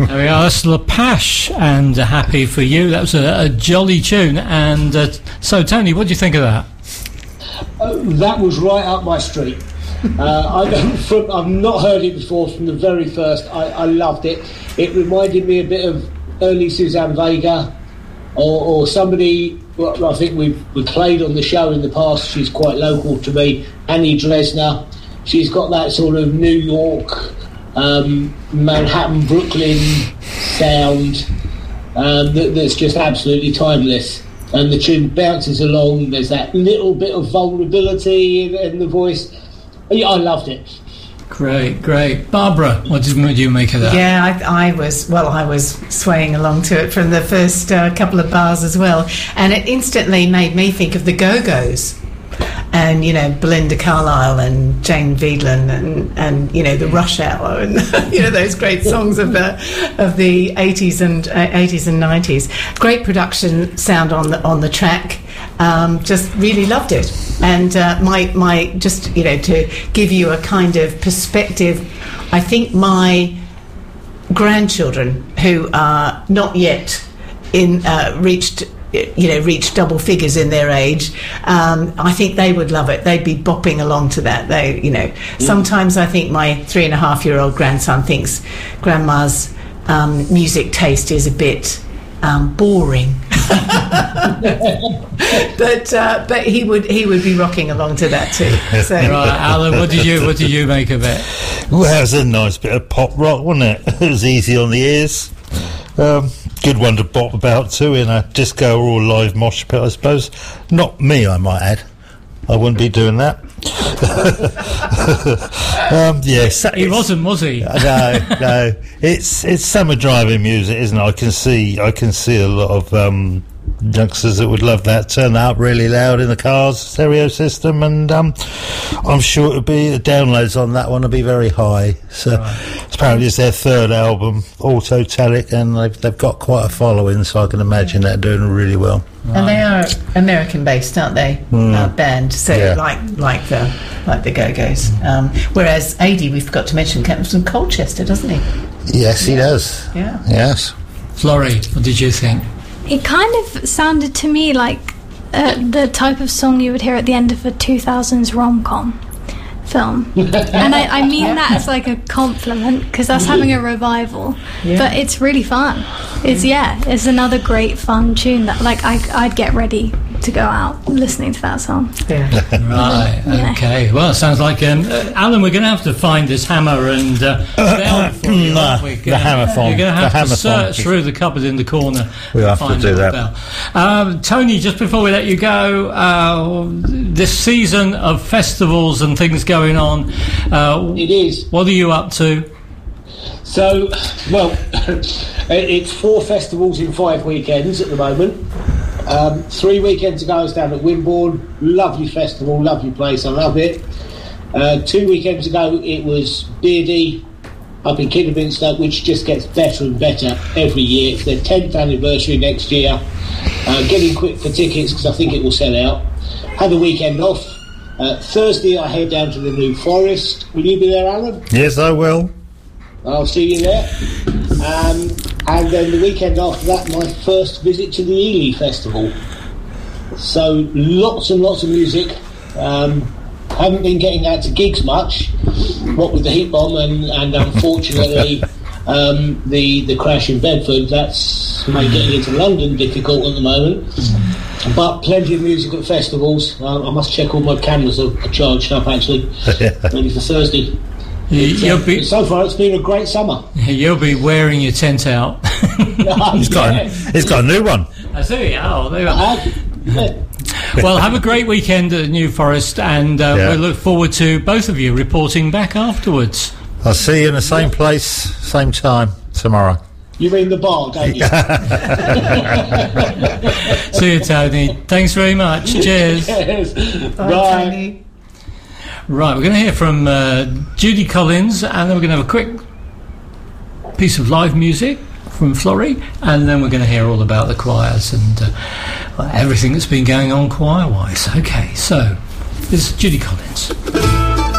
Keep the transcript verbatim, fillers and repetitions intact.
There we are, that's Lapache and uh, Happy For You. That was a, a jolly tune. And uh, so, Tony, what do you think of that? Uh, that was right up my street. uh, I don't, from, I've not heard it before from the very first. I, I loved it. It reminded me a bit of early Suzanne Vega or, or somebody, well, I think we've we played on the show in the past. She's quite local to me, Annie Dresner. She's got that sort of New York, um, Manhattan, Brooklyn sound um, that, that's just absolutely timeless. And the tune bounces along. There's that little bit of vulnerability in, in the voice. Yeah, I loved it. Great, great. Barbara, what did, what did you make of that? Yeah, I, I was, well, I was swaying along to it from the first uh, couple of bars as well. And it instantly made me think of the Go-Go's. And, you know, Belinda Carlisle and Jane Wiedlin and, and you know, the Rush Hour and, you know, those great songs of the of the eighties and uh, eighties and nineties. Great production sound on the on the track. Um, just really loved it. And uh, my my just you know to give you a kind of perspective, I think my grandchildren who are not yet in uh, reached. you know, reach double figures in their age, um, I think they would love it. They'd be bopping along to that. They, you know, mm. Sometimes I think my three and a half year old grandson thinks grandma's um, music taste is a bit um, boring, but uh, but he would he would be rocking along to that too. So. Right, Alan, what did you what did you make of it? Well, it was a nice bit of pop rock, wasn't it? It was easy on the ears. Um, good one to bop about to in a disco or live mosh pit, I suppose. Not me, I might add. I wouldn't be doing that. um, yes, he wasn't, was he? No, no. It's it's summer driving music, isn't it? I can see I can see a lot of um, youngsters that would love that. Turn that up really loud in the car's stereo system, and um, I'm sure it'll be the downloads on that one will be very high. So right. Apparently it's their third album, Autotelic, and they've they've got quite a following, so I can imagine they're doing really well. Right. And they are American based, aren't they? Mm. Uh, band, so yeah. like like the like the Go-Go's. Um, whereas Adi, we forgot to mention, comes from Colchester, doesn't he? Yes, he yeah. does. Yeah. Yes. Florrie, what did you think? It kind of sounded to me like uh, the type of song you would hear at the end of a two thousands rom-com film. And I, I mean that as like a compliment, because that's having a revival. Yeah. But it's really fun. It's, yeah, it's another great fun tune that, like, I, I'd get ready to go out listening to that song. Yeah. Right, yeah. Okay. Well, it sounds like, um, uh, Alan, we're going to have to find this hammer and uh, bell for you, aren't we? The hammer phone. You're going to have the to search phone. through the cupboard in the corner. We'll have to do that. Um, Tony, just before we let you go, uh, this season of festivals and things going on, uh, it is. What are you up to? So, well, it's four festivals in five weekends at the moment. Um, three weekends ago I was down at Wimborne. Lovely festival, lovely place, I love it. Uh, two weekends ago it was Beardy up in Kidderminster, which just gets better and better every year. It's their tenth anniversary next year. Uh, getting quick for tickets because I think it will sell out. Have a weekend off. Uh, Thursday I head down to the New Forest. Will you be there, Alan? Yes, I will. I'll see you there. Um, and then the weekend after that, my first visit to the Ely Festival. So lots and lots of music. Um, haven't been getting out to gigs much, what with the heat bomb and, and unfortunately um, the the crash in Bedford. That's made getting into London difficult at the moment. But plenty of music at festivals. Uh, I must check all my cameras are charged up actually, ready for Thursday. You'll uh, be, so far it's been a great summer. You'll be wearing your tent out. he's, got a, he's got a new one. I see. Oh, there you are. Well, have a great weekend at New Forest, and uh, yeah. we look forward to both of you reporting back afterwards. I'll see you in the same place, same time tomorrow. You mean the bar, don't you? See you, Tony. Thanks very much. Cheers. Cheers. Bye, Bye. Tony. Right, we're going to hear from uh, Judy Collins, and then we're going to have a quick piece of live music from Florrie, and then we're going to hear all about the choirs and uh, everything that's been going on choir-wise. Okay, so this is Judy Collins.